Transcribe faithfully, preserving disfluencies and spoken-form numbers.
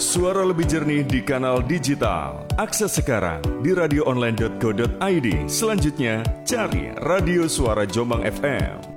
Suara lebih jernih di kanal digital. Akses sekarang di radio online dot co dot i d. Selanjutnya, cari Radio Suara Jombang F M.